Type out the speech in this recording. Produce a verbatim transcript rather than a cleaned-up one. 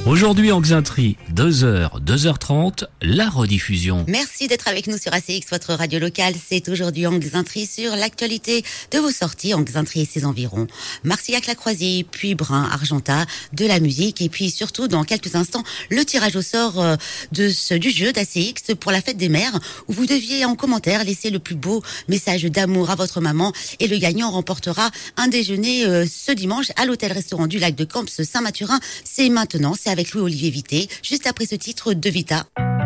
Aujourd'hui en Xainterie, deux heures, deux heures trente, la rediffusion. Merci d'être avec nous sur A C X, votre radio locale. C'est aujourd'hui en Xainterie sur l'actualité de vos sorties en Xainterie et ses environs. Marcillac-la-Croisière, puis Brun, Argentat, de la musique et puis surtout dans quelques instants le tirage au sort euh, de ce, du jeu d'A C X pour la fête des mères où vous deviez en commentaire laisser le plus beau message d'amour à votre maman et le gagnant remportera un déjeuner euh, ce dimanche à l'hôtel-restaurant du lac de Camps Saint-Mathurin. C'est maintenant, c'est avec Louis-Olivier Vité, juste après ce titre de Vita.